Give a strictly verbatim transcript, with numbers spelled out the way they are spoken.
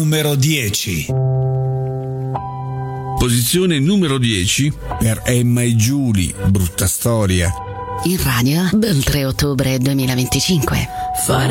Numero dieci. Posizione numero dieci per Emma e Giulia, Brutta storia. In radio dal tre ottobre duemilaventicinque. Fare